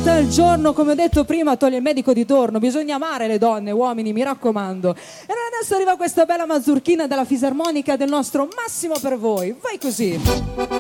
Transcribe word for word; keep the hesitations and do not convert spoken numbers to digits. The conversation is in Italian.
amata al giorno, come ho detto prima, toglie il medico di torno. Bisogna amare le donne, uomini, mi raccomando. E allora adesso arriva questa bella mazurchina della fisarmonica del nostro Massimo per voi. Vai così.